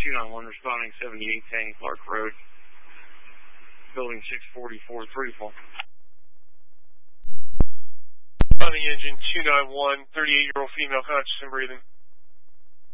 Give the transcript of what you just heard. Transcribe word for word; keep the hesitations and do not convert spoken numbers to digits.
two nine one responding seventy-eight ten Clark Road, building six forty-four three four. On the engine two nine one, thirty-eight-year-old female, conscious and breathing.